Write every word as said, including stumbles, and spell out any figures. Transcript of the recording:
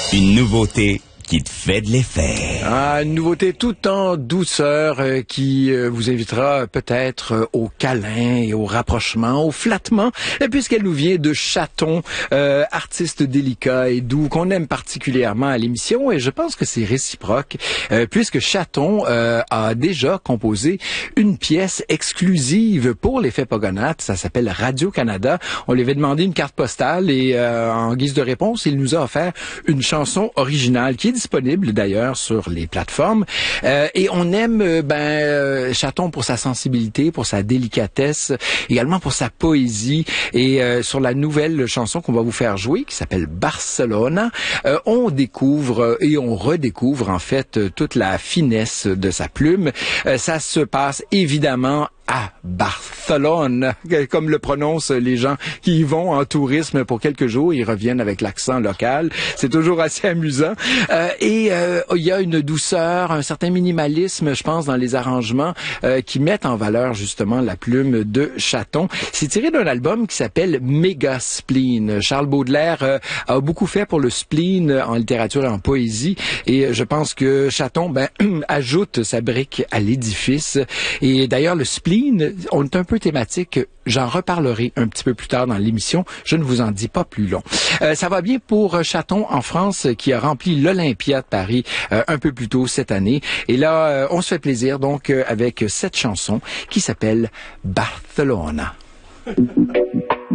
Une nouveauté qui te fait de l'effet. Ah, une nouveauté tout en douceur euh, qui euh, vous invitera peut-être euh, au câlin et au rapprochement, au flattement, et puisqu'elle nous vient de Chaton, euh, artiste délicat et doux qu'on aime particulièrement à l'émission, et je pense que c'est réciproque, euh, puisque Chaton euh, a déjà composé une pièce exclusive pour l'effet Pogonath, ça s'appelle Radio-Canada. On lui avait demandé une carte postale et euh, en guise de réponse, il nous a offert une chanson originale qui est disponible d'ailleurs sur les plateformes. Euh, et on aime euh, ben euh, Chaton pour sa sensibilité, pour sa délicatesse, également pour sa poésie. Et euh, sur la nouvelle chanson qu'on va vous faire jouer, qui s'appelle Barcelona, euh, on découvre euh, et on redécouvre en fait euh, toute la finesse de sa plume. Euh, ça se passe évidemment à Barcelone, comme le prononcent les gens qui y vont en tourisme pour quelques jours. Ils reviennent avec l'accent local. C'est toujours assez amusant. Euh, et euh, il y a une douceur, un certain minimalisme, je pense, dans les arrangements euh, qui mettent en valeur justement la plume de Chaton. C'est tiré d'un album qui s'appelle Méga Spleen. Charles Baudelaire euh, a beaucoup fait pour le spleen en littérature et en poésie. Et je pense que Chaton ben, ajoute sa brique à l'édifice. Et d'ailleurs, le spleen, on est un peu thématique. J'en reparlerai un petit peu plus tard dans l'émission. Je ne vous en dis pas plus long. Euh, ça va bien pour Chaton en France, qui a rempli l'Olympia de Paris euh, un peu plus tôt cette année. Et là, euh, on se fait plaisir donc euh, avec cette chanson qui s'appelle Barcelona.